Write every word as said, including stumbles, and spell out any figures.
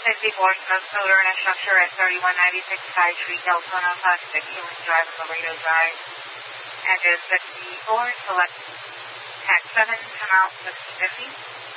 sixty-four, smoke odor in a structure at thirty-one ninety-six Sky Street, Deltona, Plastic, Healing Drive, and Laredo Drive. Address sixty-four, select tax seven, come out sixty fifty.